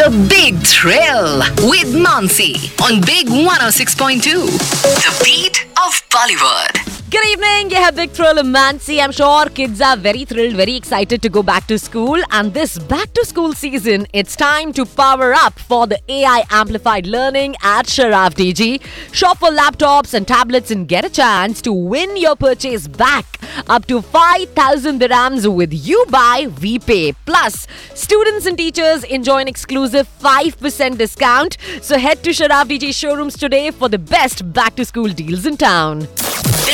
The Big Thrill with Mansi on Big 106.2. The beat of Bollywood. Good evening, ये है Big Thrill Mansi. I'm sure kids are very thrilled, very excited to go back to school. And this back to school season, it's time to power up for the AI amplified learning at Sharaf DG. Shop for laptops and tablets and get a chance to win your purchase back. Up to 5,000 dirhams with You Buy, We Pay. Plus, students and teachers enjoy an exclusive 5% discount. So head to Sharaf DG showrooms today for the best back to school deals in town.